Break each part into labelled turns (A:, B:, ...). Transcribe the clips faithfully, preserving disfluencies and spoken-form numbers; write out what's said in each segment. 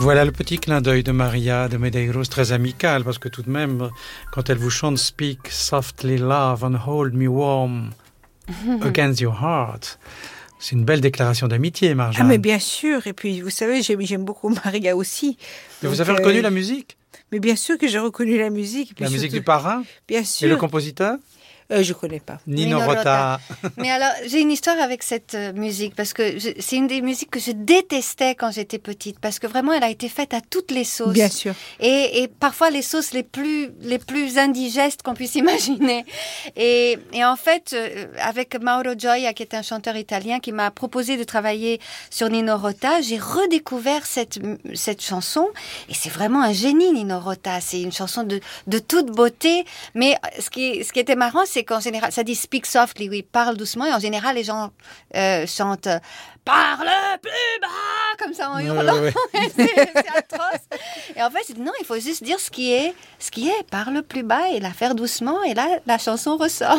A: Voilà le petit clin d'œil de Maria de Medeiros, très amical, parce que tout de même, quand elle vous chante « Speak softly, love, and hold me warm against your heart », c'est une belle déclaration d'amitié, Marjane.
B: Ah mais bien sûr, et puis vous savez, j'aime, j'aime beaucoup Maria aussi.
A: Et vous avez euh, reconnu la musique ?
B: Mais bien sûr que j'ai reconnu la musique. Et puis
A: la musique
B: surtout,
A: du parrain ?
B: Bien sûr.
A: Et le compositeur ?
B: Euh, je ne connais pas.
A: Nino, Nino Rota.
C: Rota. Mais alors, j'ai une histoire avec cette euh, musique, parce que je, c'est une des musiques que je détestais quand j'étais petite, parce que vraiment, elle a été faite à toutes les sauces.
B: Bien sûr.
C: Et, et parfois, les sauces les plus, les plus indigestes qu'on puisse imaginer. Et, et en fait, euh, avec Mauro Gioia, qui est un chanteur italien, qui m'a proposé de travailler sur Nino Rota, j'ai redécouvert cette, cette chanson. Et c'est vraiment un génie, Nino Rota. C'est une chanson de, de toute beauté. Mais ce qui, ce qui était marrant, c'est qu'en général, ça dit speak softly, oui, parle doucement, et en général, les gens euh, chantent parle plus bas, comme ça en hurlant. Ouais, ouais. c'est, c'est atroce. Et en fait, c'est, non, il faut juste dire ce qui est, ce qui est, parle plus bas et la faire doucement, et là, la chanson ressort.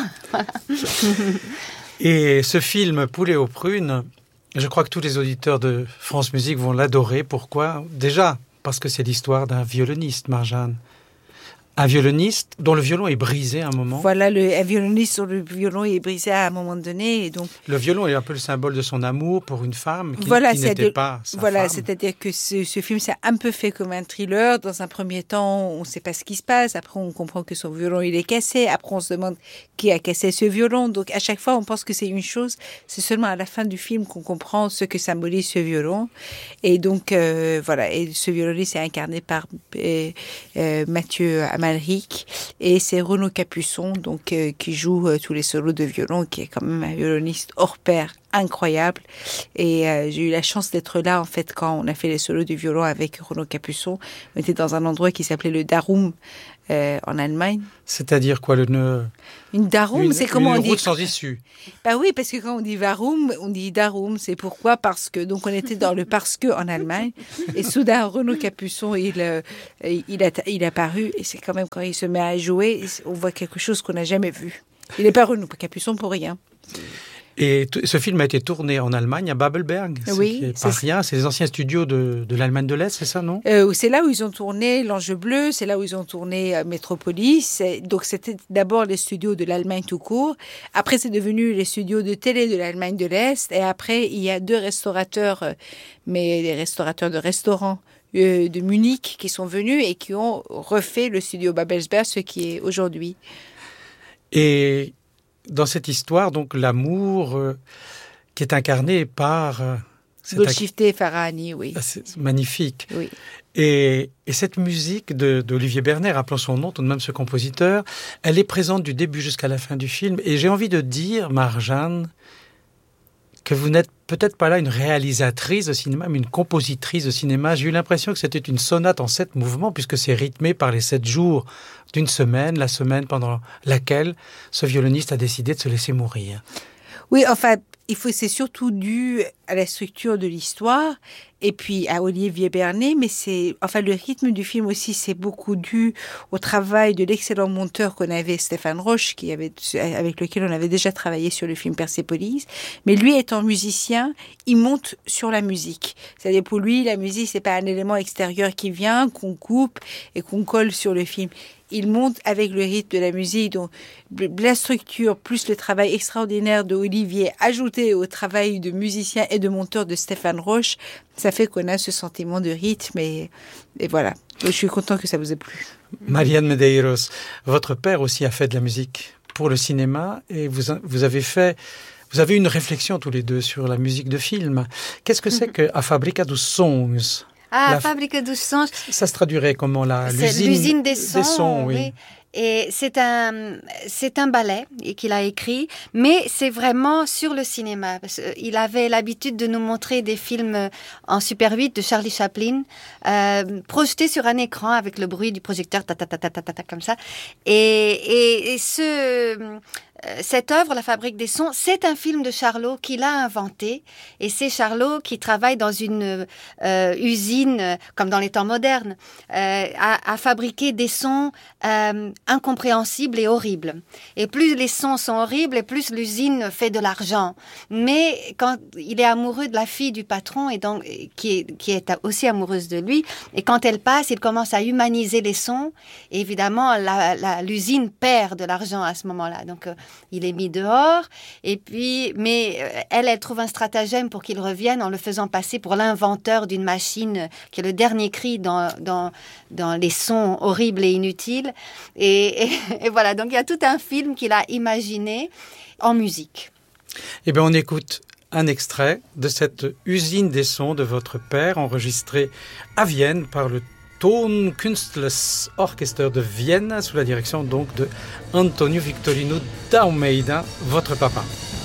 A: Et ce film Poulet aux prunes, je crois que tous les auditeurs de France Musique vont l'adorer. Pourquoi ? Déjà, parce que c'est l'histoire d'un violoniste, Marjane. Un violoniste dont le violon est brisé à un moment.
B: Voilà, le, un violoniste dont le violon est brisé à un moment donné. Et donc,
A: le violon est un peu le symbole de son amour pour une femme qui,
B: voilà,
A: qui n'était
B: de,
A: pas sa
B: voilà,
A: femme.
B: C'est-à-dire que ce, ce film s'est un peu fait comme un thriller. Dans un premier temps, on ne sait pas ce qui se passe. Après, on comprend que son violon, il est cassé. Après, on se demande qui a cassé ce violon. Donc, à chaque fois, on pense que c'est une chose. C'est seulement à la fin du film qu'on comprend ce que symbolise ce violon. Et donc, euh, voilà. Et ce violoniste est incarné par euh, euh, Mathieu Amalric. Et c'est Renaud Capuçon, donc, euh, qui joue euh, tous les solos de violon, qui est quand même un violoniste hors pair, incroyable. Et euh, j'ai eu la chance d'être là, en fait, quand on a fait les solos de violon avec Renaud Capuçon. On était dans un endroit qui s'appelait le Darum, euh, en Allemagne.
A: C'est-à-dire quoi, le nœud ?
B: Une Darum,
A: une,
B: c'est comment
A: une
B: on dit ?
A: Une route sans issue.
B: Ben oui, parce que quand on dit Varum, on dit Darum. C'est pourquoi ? Parce que, donc on était dans le parce que en Allemagne. Et soudain, Renaud Capuçon, il, euh, il, a, il a apparu. Et c'est quand même quand il se met à jouer, on voit quelque chose qu'on n'a jamais vu. Il n'est pas Renaud Capuçon pour rien.
A: Et t- ce film a été tourné en Allemagne, à Babelberg.
B: Oui,
A: c'est, c'est pas rien. C'est les anciens studios de, de l'Allemagne de l'Est, c'est ça, non ?
B: euh, C'est là où ils ont tourné L'Ange Bleu, c'est là où ils ont tourné euh, Métropolis. Donc c'était d'abord les studios de l'Allemagne tout court. Après, c'est devenu les studios de télé de l'Allemagne de l'Est. Et après, il y a deux restaurateurs, euh, mais des restaurateurs de restaurants euh, de Munich qui sont venus et qui ont refait le studio Babelsberg, ce qui est aujourd'hui.
A: Et dans cette histoire, donc, l'amour euh, qui est incarné par... Euh,
B: Golshifteh inc... Farahani, oui.
A: C'est magnifique.
B: Oui.
A: Et, et cette musique de, d'Olivier Bernet, rappelons son nom, tout de même ce compositeur, elle est présente du début jusqu'à la fin du film. Et j'ai envie de dire, Marjane, que vous n'êtes peut-être pas là une réalisatrice de cinéma, mais une compositrice de cinéma. J'ai eu l'impression que c'était une sonate en sept mouvements, puisque c'est rythmé par les sept jours d'une semaine, la semaine pendant laquelle ce violoniste a décidé de se laisser mourir.
B: Oui, enfin, il faut, c'est surtout dû à la structure de l'histoire et puis à Olivier Bernet, mais c'est, enfin, le rythme du film aussi, c'est beaucoup dû au travail de l'excellent monteur qu'on avait, Stéphane Roche, qui avait, avec lequel on avait déjà travaillé sur le film Persépolis. Mais lui, étant musicien, il monte sur la musique. C'est-à-dire, pour lui, la musique, c'est pas un élément extérieur qui vient, qu'on coupe et qu'on colle sur le film. Il monte avec le rythme de la musique, donc la structure plus le travail extraordinaire de Olivier ajouté au travail de musicien et de monteur de Stéphane Roche, ça fait qu'on a ce sentiment de rythme et, et voilà. Je suis content que ça vous ait plu.
A: Mariane Medeiros, votre père aussi a fait de la musique pour le cinéma et vous, vous avez fait... Vous avez une réflexion tous les deux sur la musique de film. Qu'est-ce que c'est que A Fábrica dos Sons ?
C: Ah,
A: la
C: Fábrica dos Sons.
A: Ça se traduirait comment là,
C: c'est
A: l'usine,
C: l'usine des sons,
A: des sons oui.
C: oui. Et c'est un, c'est un ballet qu'il a écrit, mais c'est vraiment sur le cinéma. Parce qu'il avait l'habitude de nous montrer des films en Super huit de Charlie Chaplin, euh, projetés sur un écran avec le bruit du projecteur, ta ta ta ta ta ta, ta comme ça. Et, et, et ce... cette œuvre, La Fabrique des sons, c'est un film de Charlot qu'il a inventé. Et c'est Charlot qui travaille dans une euh, usine, comme dans les temps modernes, euh, à, à fabriquer des sons euh, incompréhensibles et horribles. Et plus les sons sont horribles, et plus l'usine fait de l'argent. Mais quand il est amoureux de la fille du patron, et donc qui est, qui est aussi amoureuse de lui, et quand elle passe, il commence à humaniser les sons. Et évidemment, la, la, l'usine perd de l'argent à ce moment-là. Donc, euh, il est mis dehors. Et puis, mais euh, elle, elle trouve un stratagème pour qu'il revienne en le faisant passer pour l'inventeur d'une machine qui est le dernier cri dans, dans, dans les sons horribles et inutiles. Et, et, et voilà, donc il y a tout un film qu'il a imaginé en musique.
A: Eh bien, on écoute un extrait de cette usine des sons de votre père, enregistré à Vienne par le Tonkünstler's Orchester de Vienne, sous la direction donc de Antonio Victorino d'Almeida, votre papa.